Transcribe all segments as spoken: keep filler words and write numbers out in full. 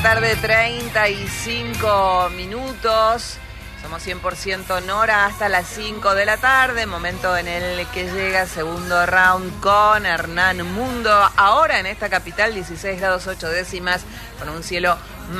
tarde, treinta y cinco minutos. Somos cien por ciento Nora hasta las cinco de la tarde, momento en el que llega segundo round con Hernán Mundo. Ahora en esta capital, dieciséis grados ocho décimas, con un cielo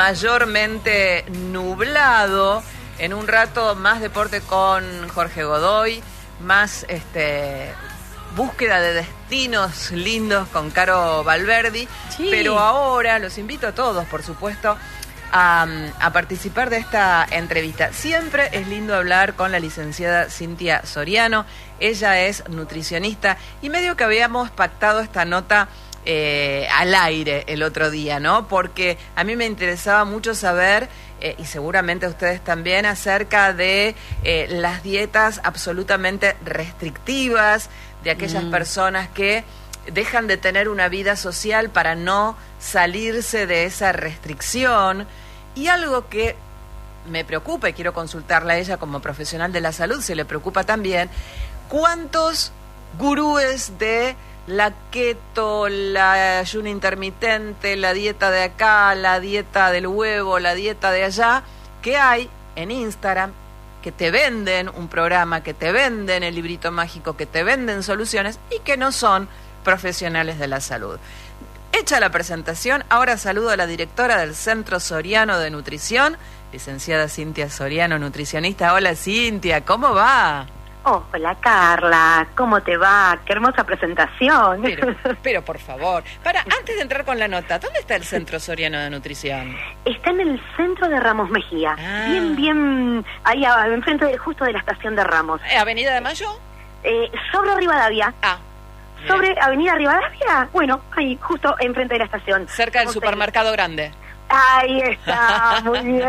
mayormente nublado. En un rato más deporte con Jorge Godoy, más este búsqueda de destinos lindos con Caro Valverdi. Sí. Pero ahora los invito a todos, por supuesto, A, a participar de esta entrevista. Siempre es lindo hablar con la licenciada Cintia Soriano. Ella es nutricionista y medio que habíamos pactado esta nota eh, al aire el otro día, ¿no? Porque a mí me interesaba mucho saber, eh, y seguramente a ustedes también, acerca de eh, las dietas absolutamente restrictivas, de aquellas mm. personas que dejan de tener una vida social para no salirse de esa restricción. Y algo que me preocupa, y quiero consultarla a ella como profesional de la salud, se le preocupa también, ¿cuántos gurúes de la keto, la ayuno intermitente, la dieta de acá, la dieta del huevo, la dieta de allá, que hay en Instagram, que te venden un programa, que te venden el librito mágico, que te venden soluciones y que no son profesionales de la salud? Hecha la presentación, ahora saludo a la directora del Centro Soriano de Nutrición, licenciada Cintia Soriano, nutricionista. Hola Cintia, ¿cómo va? Oh, hola Carla, ¿cómo te va? Qué hermosa presentación. Pero, pero por favor, para, antes de entrar con la nota, ¿dónde está el Centro Soriano de Nutrición? Está en el centro de Ramos Mejía, ah. bien, bien, ahí enfrente de, justo de la estación de Ramos. ¿Avenida de Mayo? Eh, sobre Rivadavia. Ah. Sobre Avenida Rivadavia, bueno, ahí, justo enfrente de la estación. Cerca del supermercado grande. Ahí está, muy bien.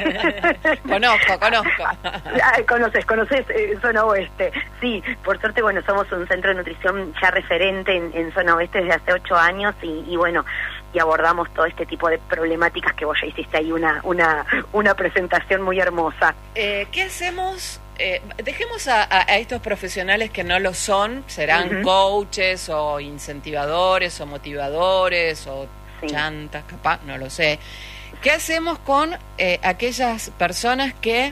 Conozco, conozco. Ay, conoces, conoces eh, Zona Oeste. Sí, por suerte, bueno, somos un centro de nutrición ya referente en, en Zona Oeste desde hace ocho años y, y bueno, y abordamos todo este tipo de problemáticas que vos ya hiciste ahí una, una, una presentación muy hermosa. Eh, ¿Qué hacemos? Eh, dejemos a, a, a estos profesionales que no lo son, serán uh-huh. coaches o incentivadores o motivadores o sí. chantas, capaz, no lo sé. ¿Qué hacemos con eh, aquellas personas que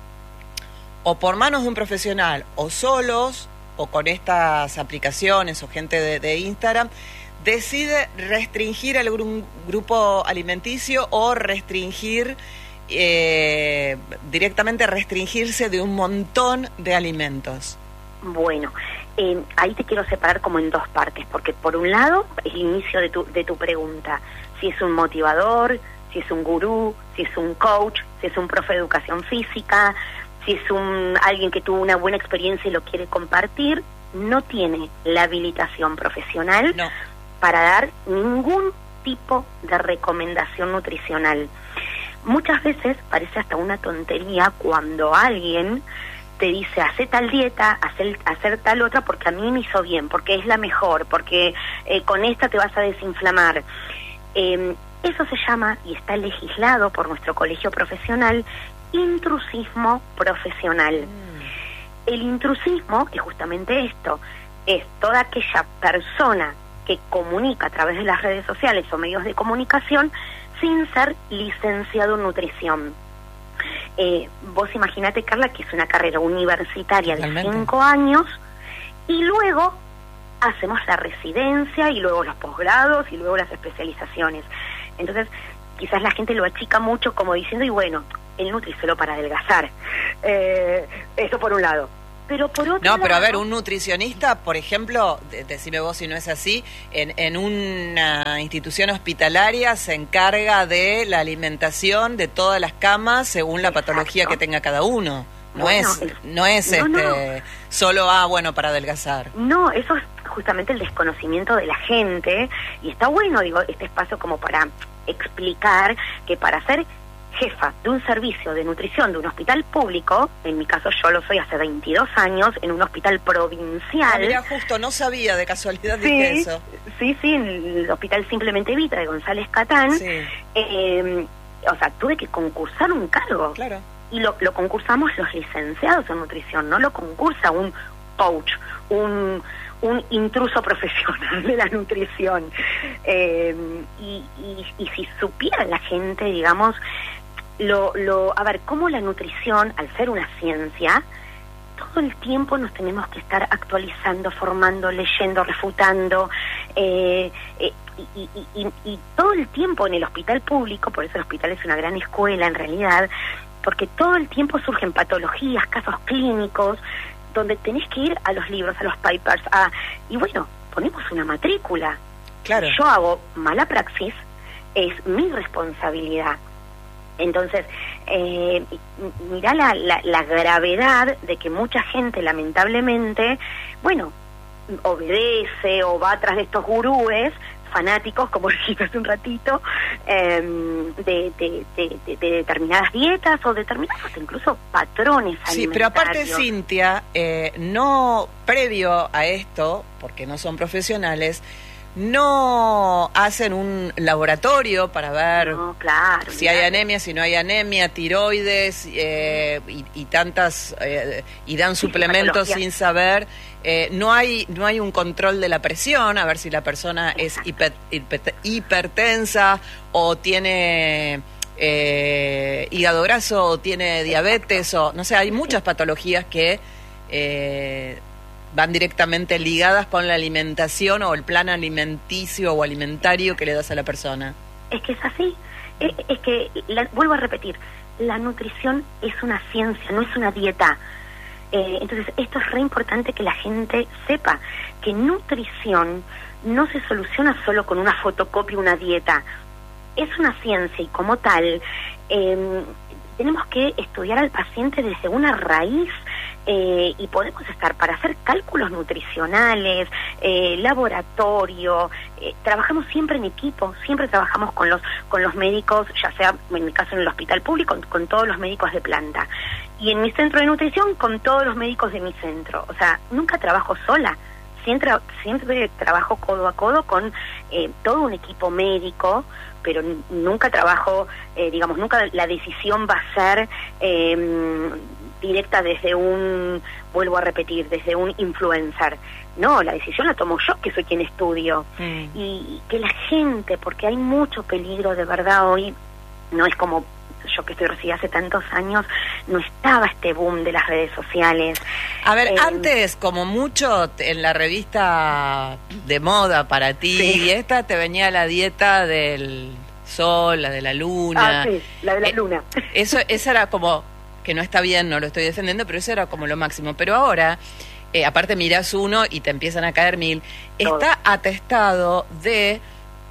o por manos de un profesional o solos o con estas aplicaciones o gente de, de Instagram decide restringir algún grupo alimenticio o restringir Eh, directamente restringirse de un montón de alimentos? Bueno, eh, ahí te quiero separar como en dos partes, porque por un lado, el inicio de tu, de tu pregunta, si es un motivador, si es un gurú, si es un coach, si es un profe de educación física, si es un alguien que tuvo una buena experiencia y lo quiere compartir, no tiene la habilitación profesional no. para dar ningún tipo de recomendación nutricional. Muchas veces parece hasta una tontería cuando alguien te dice, hace tal dieta, hacer, hacer tal otra porque a mí me hizo bien, porque es la mejor, porque eh, con esta te vas a desinflamar. Eh, eso se llama, y está legislado por nuestro colegio profesional, intrusismo profesional. Mm. El intrusismo es justamente esto, es toda aquella persona que comunica a través de las redes sociales o medios de comunicación sin ser licenciado en nutrición. Eh, vos imaginate, Carla, que es una carrera universitaria Totalmente. de cinco años y luego hacemos la residencia y luego los posgrados y luego las especializaciones. Entonces, quizás la gente lo achica mucho como diciendo, y bueno, el nutri solo para adelgazar. Eh, eso por un lado. Pero por otro no, pero lado, a ver, un nutricionista, por ejemplo, de, decime vos si no es así, en, en una institución hospitalaria se encarga de la alimentación de todas las camas según la Exacto. patología que tenga cada uno. No bueno, es, es no es no, este no. solo ah bueno para adelgazar. No, eso es justamente el desconocimiento de la gente y está bueno, digo, este espacio como para explicar que para ser jefa de un servicio de nutrición de un hospital público, en mi caso yo lo soy hace veintidós años, en un hospital provincial. Ah, mira, justo, no sabía, de casualidad sí, dije eso. Sí, sí, en el Hospital Simplemente Evita de González Catán, sí. eh, o sea, tuve que concursar un cargo. Claro. Y lo, lo concursamos los licenciados en nutrición, no lo concursa un coach, un un intruso profesional de la nutrición. Eh, y, y, y si supiera la gente, digamos, lo, lo, a ver, cómo la nutrición, al ser una ciencia, todo el tiempo nos tenemos que estar actualizando, formando, leyendo, refutando, eh, eh, y, y, y, y todo el tiempo en el hospital público, por eso el hospital es una gran escuela en realidad, porque todo el tiempo surgen patologías, casos clínicos, donde tenés que ir a los libros, a los papers, a, y bueno, ponemos una matrícula. Claro. Yo hago mala praxis, es mi responsabilidad. Entonces, eh, mirá la, la, la gravedad de que mucha gente, lamentablemente, bueno, obedece o va atrás de estos gurúes fanáticos, como dijiste hace un ratito, eh, de, de, de, de, de determinadas dietas o determinados incluso patrones alimentarios. Sí, pero aparte, Cintia, eh, no previo a esto, porque no son profesionales, no hacen un laboratorio para ver no, claro, si hay anemia, si no hay anemia, tiroides eh, y, y tantas eh, y dan sí, suplementos sin saber. Eh, no hay no hay un control de la presión, a ver si la persona es hiper, hiper, hipertensa o tiene eh, hígado graso o tiene diabetes o no sé, hay muchas patologías que eh, van directamente ligadas con la alimentación o el plan alimenticio o alimentario que le das a la persona. Es que es así, es, es que, la, vuelvo a repetir, la nutrición es una ciencia, no es una dieta. Eh, entonces, esto es re importante que la gente sepa que nutrición no se soluciona solo con una fotocopia, una dieta. Es una ciencia y como tal, eh, tenemos que estudiar al paciente desde una raíz. Eh, y podemos estar para hacer cálculos nutricionales, eh, laboratorio, eh, trabajamos siempre en equipo, siempre trabajamos con los con los médicos, ya sea en mi caso en el hospital público, con, con todos los médicos de planta, y en mi centro de nutrición con todos los médicos de mi centro. O sea, nunca trabajo sola, siempre siempre trabajo codo a codo con eh, todo un equipo médico, pero nunca trabajo, eh, digamos, nunca la decisión va a ser eh, directa desde un, vuelvo a repetir, desde un influencer. No, la decisión la tomo yo, que soy quien estudio. Mm. Y, y que la gente, porque hay mucho peligro de verdad hoy, no es como yo que estoy recibida hace tantos años, no estaba este boom de las redes sociales. A ver, eh, antes, como mucho, en la revista de moda para ti, sí. Y esta te venía la dieta del sol, la de la luna. Ah, sí, la de la eh, luna. Eso, esa era como, que no está bien, no lo estoy defendiendo, pero eso era como lo máximo. Pero ahora, eh, aparte mirás uno y te empiezan a caer mil, todo. Está atestado de...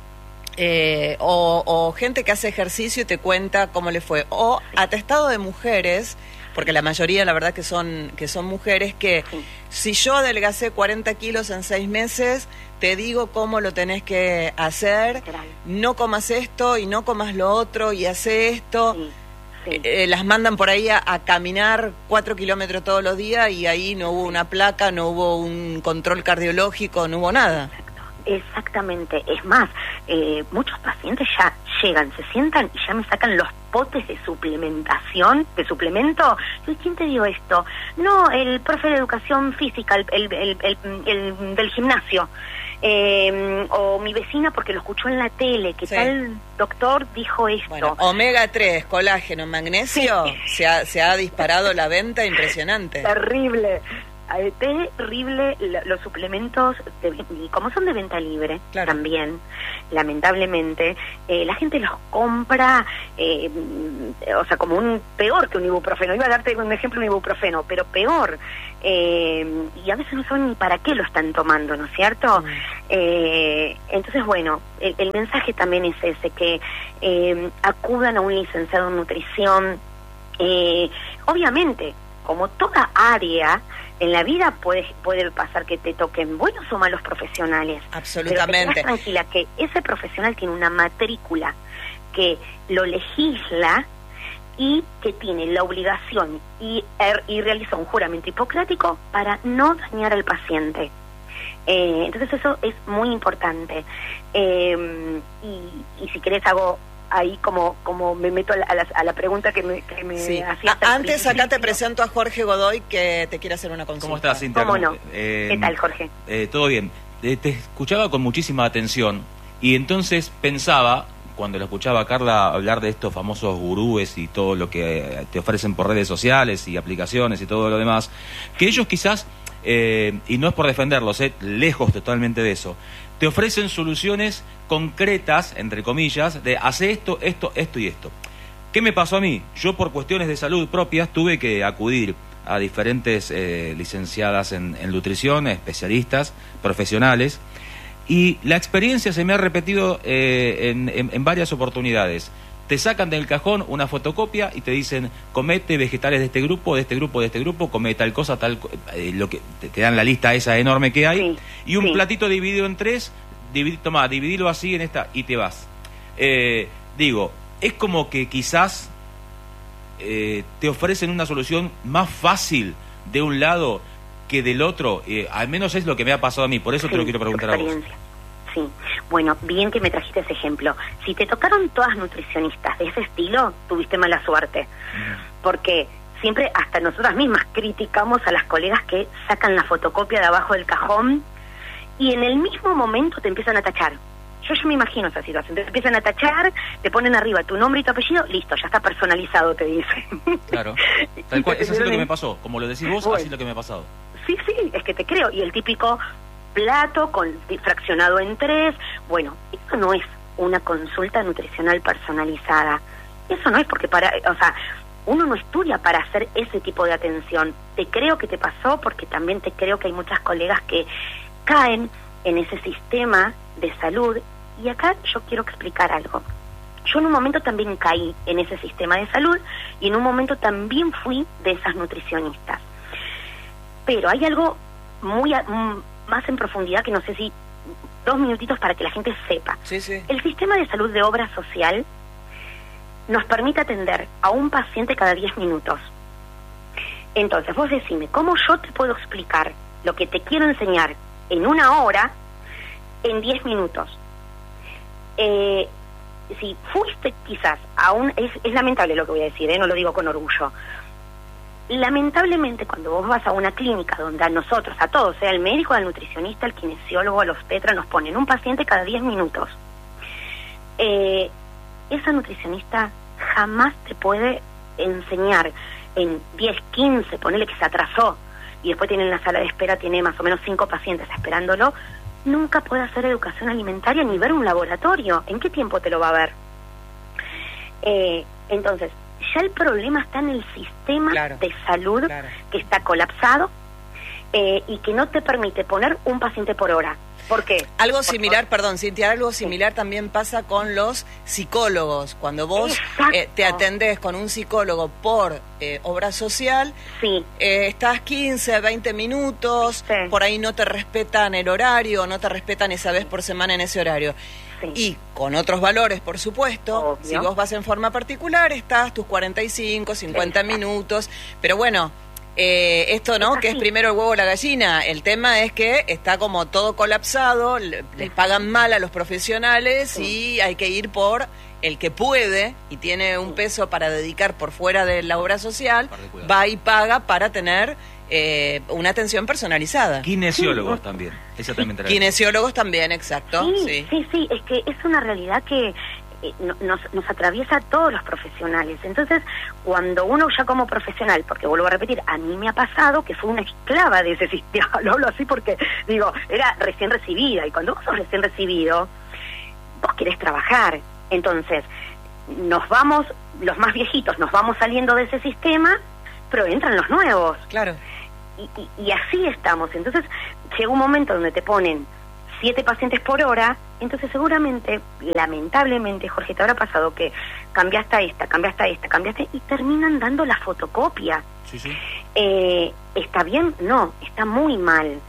Eh, o, o gente que hace ejercicio y te cuenta cómo le fue, o sí. Atestado de mujeres, porque la mayoría la verdad que son que son mujeres que sí. Si yo adelgacé cuarenta kilos en seis meses, te digo cómo lo tenés que hacer, literal. No comas esto y no comas lo otro y hace esto. Sí. Sí. Eh, las mandan por ahí a, a caminar cuatro kilómetros todos los días y ahí no hubo sí. Una placa, no hubo un control cardiológico, no hubo nada. Exactamente, es más, eh, muchos pacientes ya llegan, se sientan y ya me sacan los potes de suplementación, de suplemento. ¿Y quién te dio esto? No, el profe de educación física, el, el, el, el, el del gimnasio, eh, o mi vecina porque lo escuchó en la tele, que sí. Tal doctor dijo esto. Bueno, omega tres, colágeno, magnesio, sí. se, ha, se ha disparado la venta impresionante. Terrible. Terrible los suplementos, de, como son de venta libre, claro. También, lamentablemente, eh, la gente los compra, eh, o sea, como un peor que un ibuprofeno. Iba a darte un ejemplo, un ibuprofeno, pero peor. Eh, y a veces no saben ni para qué lo están tomando, ¿no es cierto? Mm. Eh, entonces, bueno, el, el mensaje también es ese, que eh, acudan a un licenciado en nutrición. Eh, obviamente, como toda área en la vida puede puede pasar que te toquen buenos o malos profesionales. Absolutamente. Pero te quedas tranquila que ese profesional tiene una matrícula que lo legisla y que tiene la obligación y, er, y realiza un juramento hipocrático para no dañar al paciente. Eh, entonces eso es muy importante. Eh, y, y si querés hago ahí como como me meto a la, a la, a la pregunta que me, que me sí. hacía. Antes acá te presento a Jorge Godoy, que te quiere hacer una consulta. ¿Cómo estás, Cintia? ¿Cómo no? Eh, ¿Qué tal, Jorge? Eh, todo bien. Eh, te escuchaba con muchísima atención y entonces pensaba, cuando lo escuchaba a Carla hablar de estos famosos gurúes y todo lo que te ofrecen por redes sociales y aplicaciones y todo lo demás, que ellos quizás, eh, y no es por defenderlos, eh, lejos totalmente de eso, te ofrecen soluciones concretas, entre comillas, de hacer esto, esto, esto y esto. ¿Qué me pasó a mí? Yo, por cuestiones de salud propias, tuve que acudir a diferentes eh, licenciadas en, en nutrición, especialistas, profesionales, y la experiencia se me ha repetido eh, en, en, en varias oportunidades. Te sacan del cajón una fotocopia y te dicen, comete vegetales de este grupo, de este grupo, de este grupo, come tal cosa, tal... Eh, lo que te, te dan la lista esa enorme que hay, sí, y un sí. platito dividido en tres, divid, toma, dividilo así en esta y te vas. Eh, digo, es como que quizás eh, te ofrecen una solución más fácil de un lado que del otro, eh, al menos es lo que me ha pasado a mí, por eso sí, te lo quiero preguntar a vos. Sí, bueno, bien que me trajiste ese ejemplo. Si te tocaron todas nutricionistas de ese estilo, tuviste mala suerte, mm. porque siempre hasta nosotras mismas criticamos a las colegas que sacan la fotocopia de abajo del cajón y en el mismo momento te empiezan a tachar. Yo ya me imagino esa situación, te empiezan a tachar, te ponen arriba tu nombre y tu apellido, listo, ya está personalizado, te dicen. Claro, tal cual, es así lo que me pasó, como lo decís vos, bueno, así es lo que me ha pasado. Sí, sí, es que te creo, y el típico plato con fraccionado en tres, bueno, eso no es una consulta nutricional personalizada, eso no es porque para, o sea, uno no estudia para hacer ese tipo de atención. Te creo que te pasó porque también te creo que hay muchas colegas que caen en ese sistema de salud, y acá yo quiero explicar algo. Yo en un momento también caí en ese sistema de salud y en un momento también fui de esas nutricionistas. Pero hay algo muy a, m- más en profundidad que no sé si dos minutitos para que la gente sepa. Sí, sí. El sistema de salud de obra social nos permite atender a un paciente cada diez minutos. Entonces, vos decime, ¿cómo yo te puedo explicar lo que te quiero enseñar en una hora en diez minutos? Eh, si fuiste quizás a un... Es, es lamentable lo que voy a decir, ¿eh? No lo digo con orgullo. Lamentablemente, cuando vos vas a una clínica donde a nosotros, a todos, sea el médico, al nutricionista, al kinesiólogo, al obstetra, nos ponen un paciente cada diez minutos, eh, esa nutricionista jamás te puede enseñar en diez, quince, ponele que se atrasó, y después tiene en la sala de espera, tiene más o menos cinco pacientes esperándolo, nunca puede hacer educación alimentaria ni ver un laboratorio. ¿En qué tiempo te lo va a ver? Eh, entonces, ya el problema está en el sistema claro, de salud, claro, que está colapsado eh, y que no te permite poner un paciente por hora. ¿Por qué? Algo por similar, por... perdón, Cintia, algo similar sí. también pasa con los psicólogos. Cuando vos eh, te atendés con un psicólogo por eh, obra social, sí. eh, estás quince, veinte minutos, sí. por ahí no te respetan el horario, no te respetan esa vez por semana en ese horario. Sí. Y con otros valores, por supuesto. Obvio. Si vos vas en forma particular, estás tus cuarenta y cinco, cincuenta Exacto. minutos. Pero bueno, eh, esto no, es que es primero el huevo o la gallina. El tema es que está como todo colapsado, le, les pagan mal a los profesionales sí. y hay que ir por el que puede y tiene un peso para dedicar por fuera de la obra social, va y paga para tener eh, una atención personalizada. Kinesiólogos sí. también. Esa también trae. Kinesiólogos también, exacto. Sí, sí, sí, sí, es que es una realidad que eh, nos, nos atraviesa a todos los profesionales. Entonces, cuando uno ya como profesional, porque vuelvo a repetir, a mí me ha pasado que fui una esclava de ese sistema, lo hablo así porque, digo, era recién recibida, y cuando vos sos recién recibido, vos querés trabajar. Entonces, nos vamos, los más viejitos, nos vamos saliendo de ese sistema, pero entran los nuevos. Claro. Y, y, y así estamos. Entonces, llega un momento donde te ponen siete pacientes por hora, entonces seguramente, lamentablemente, Jorge, te habrá pasado que cambiaste a esta, cambiaste a esta, cambiaste, y terminan dando la fotocopia. Sí, sí. Eh, ¿Está bien? No, está muy mal.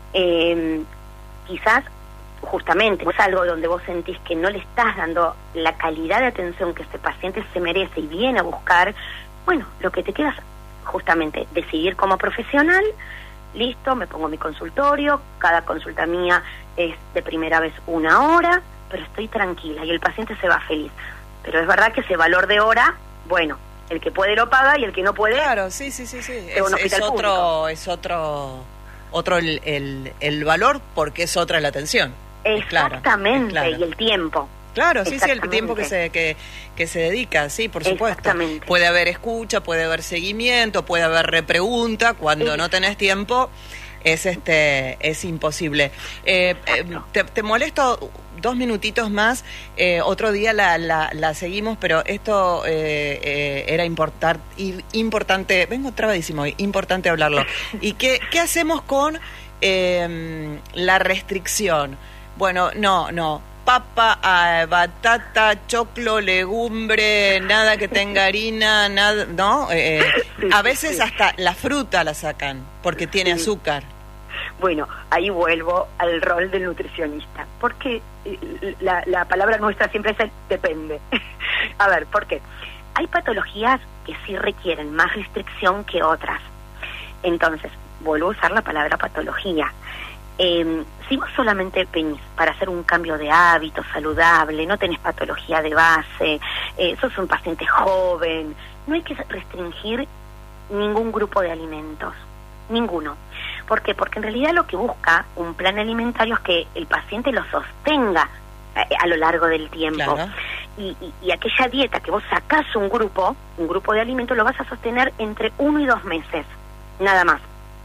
Eh, quizás, justamente, es algo donde vos sentís que no le estás dando la calidad de atención que este paciente se merece y viene a buscar. Bueno, lo que te queda es justamente decidir como profesional, listo, me pongo mi consultorio, cada consulta mía es de primera vez una hora, pero estoy tranquila y el paciente se va feliz. pero es verdad que ese valor de hora, bueno, el que puede lo paga y el que no puede... Claro, sí, sí, sí, sí. Es, es otro, es otro, otro el, el, el valor porque es otra la atención. Exactamente, es claro, es claro. Y el tiempo. Claro, sí, sí, el tiempo que se que, que se dedica, sí, por supuesto. Exactamente. Puede haber escucha, puede haber seguimiento, puede haber repregunta. Cuando es... no tenés tiempo, es este es imposible. Eh, eh, te, te molesto dos minutitos más. Eh, otro día la, la, la seguimos, pero esto eh, eh, era importar, importante. Vengo trabadísimo hoy, importante hablarlo. ¿Y qué, qué hacemos con eh, la restricción? Bueno, no, no. Papa, ah, batata, choclo, legumbre, nada que tenga harina, nada, ¿no? Eh, sí, a veces sí. hasta la fruta la sacan porque tiene sí. azúcar. Bueno, ahí vuelvo al rol del nutricionista, porque la, la palabra nuestra siempre es el depende. A ver, ¿por qué? Hay patologías que sí requieren más restricción que otras. Entonces, vuelvo a usar la palabra patología. Eh, si vos solamente venís para hacer un cambio de hábito saludable, no tenés patología de base, eh, sos un paciente joven, no hay que restringir ningún grupo de alimentos, ninguno. ¿Por qué? Porque en realidad lo que busca un plan alimentario es que el paciente lo sostenga a, a lo largo del tiempo. Claro. Y, y, y aquella dieta que vos sacás un grupo, un grupo de alimentos, lo vas a sostener entre uno y dos meses, nada más.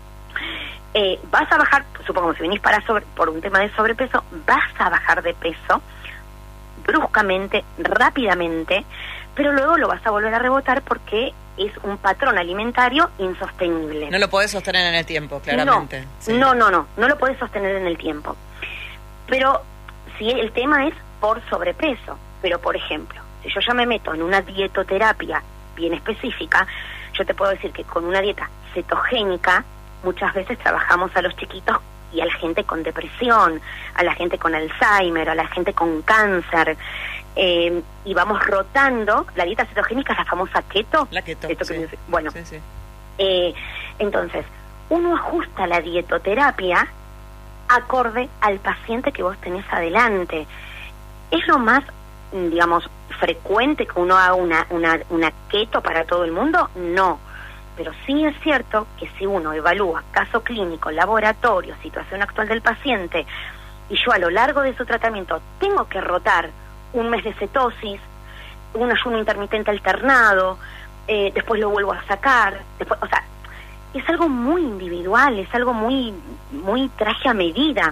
Eh, vas a bajar, supongamos, si venís para sobre, por un tema de sobrepeso, vas a bajar de peso bruscamente, rápidamente, pero luego lo vas a volver a rebotar porque es un patrón alimentario insostenible. No lo podés sostener en el tiempo, claramente. No, sí. no, no, no, no lo podés sostener en el tiempo. Pero si el tema es por sobrepeso, pero por ejemplo, si yo ya me meto en una dietoterapia bien específica, yo te puedo decir que con una dieta cetogénica, muchas veces trabajamos a los chiquitos y a la gente con depresión, a la gente con Alzheimer, a la gente con cáncer, eh, y vamos rotando. La dieta cetogénica es la famosa keto. La keto, Esto sí. que dice, bueno, sí, sí. Eh, entonces, uno ajusta la dietoterapia acorde al paciente que vos tenés adelante. ¿Es lo más, digamos, frecuente que uno haga una, una, una keto para todo el mundo? No. Pero sí es cierto que si uno evalúa caso clínico, laboratorio, situación actual del paciente, y yo a lo largo de su tratamiento tengo que rotar un mes de cetosis, un ayuno intermitente alternado, eh, después lo vuelvo a sacar, después, o sea, es algo muy individual, es algo muy, muy traje a medida.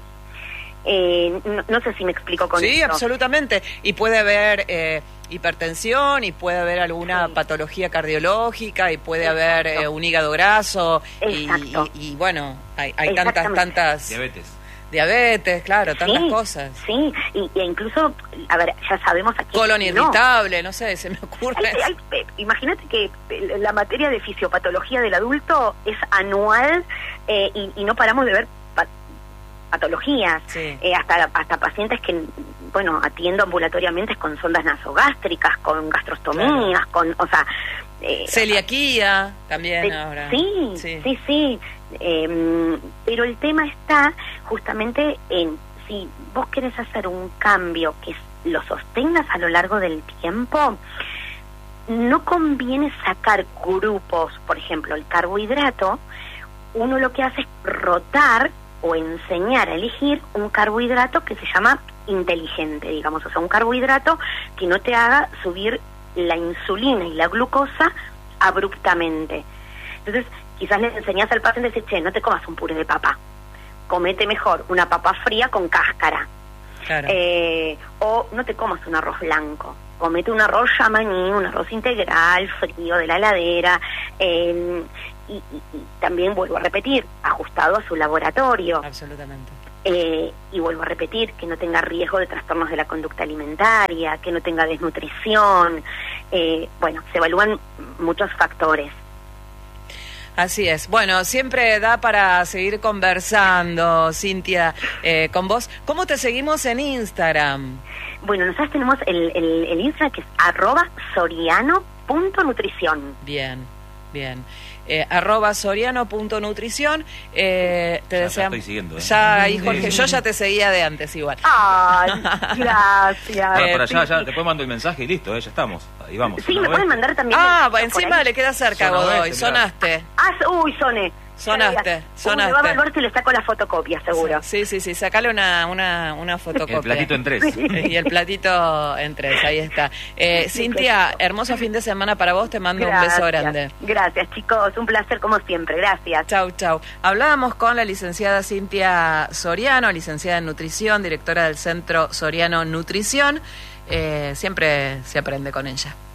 Eh, no, no sé si me explico con sí, esto. Sí, absolutamente. Y puede haber eh, hipertensión, y puede haber alguna sí. patología cardiológica, y puede Exacto. haber eh, un hígado graso, y, y, y bueno, hay, hay tantas, tantas... Diabetes. Diabetes, claro, tantas sí, cosas. Sí, y, y incluso, a ver, ya sabemos aquí... Colon no. irritable, no sé, se me ocurre. Hay, hay, eh, imagínate que la materia de fisiopatología del adulto es anual, eh, y, y no paramos de ver pat patologías, sí. eh, hasta, hasta pacientes que, bueno, atiendo ambulatoriamente con sondas nasogástricas, con gastrostomías, claro. con, o sea... Eh, Celiaquía también de, ahora. Sí, sí, sí. sí. Eh, pero el tema está justamente en si vos querés hacer un cambio que lo sostengas a lo largo del tiempo, no conviene sacar grupos. Por ejemplo, el carbohidrato, uno lo que hace es rotar o enseñar a elegir un carbohidrato que se llama inteligente, digamos, o sea, un carbohidrato que no te haga subir la insulina y la glucosa abruptamente. Entonces, quizás le enseñás al paciente, decir, che, no te comas un puré de papa, comete mejor una papa fría con cáscara. Claro. Eh, o no te comas un arroz blanco, comete un arroz yamaní, un arroz integral, frío de la heladera, eh, y, y, y también vuelvo a repetir, ajustado a su laboratorio. Absolutamente. Eh, y vuelvo a repetir, que no tenga riesgo de trastornos de la conducta alimentaria, que no tenga desnutrición, eh, bueno, se evalúan muchos factores. Así es. Bueno, siempre da para seguir conversando, Cintia, eh, con vos. ¿Cómo te seguimos en Instagram? Bueno, nosotros tenemos el, el, el Instagram que es arroba soriano punto nutrición. Bien. Bien. Eh, arroba soriano.nutrición. Eh, te Ya, ya deseamos. estoy siguiendo, ¿eh? Ya, ahí, Sí, Jorge, sí. yo ya te seguía de antes igual. Ay, gracias. Para, Eh, para allá, Sí, ya, sí. después mando el mensaje y listo, eh, ya estamos. Ahí vamos. Sí, Zona me pueden oeste. mandar también. Ah, mensajes por encima ahí. le queda cerca a Zona Godoy. oeste, mirá. Sonaste. Ah, uy, soné. Sonaste, Uy, sonaste. me va a evaluar si le saco la fotocopia, seguro. Sí, sí, sí, sacale una, una, una fotocopia. El platito en tres. Y el platito en tres, ahí está. Eh, Cintia, hermoso fin de semana para vos, te mando un beso grande. Gracias, chicos, un placer como siempre, gracias. Chau, chau. Hablábamos con la licenciada Cintia Soriano, licenciada en nutrición, directora del Centro Soriano Nutrición. Eh, siempre se aprende con ella.